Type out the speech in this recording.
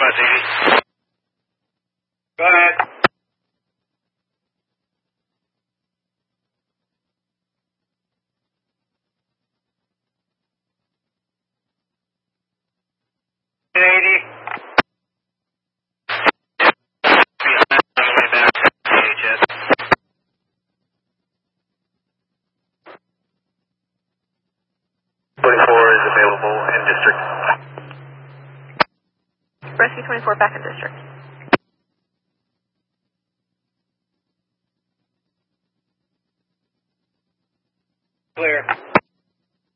Buzz 80. Go ahead. Rescue 24 back in district.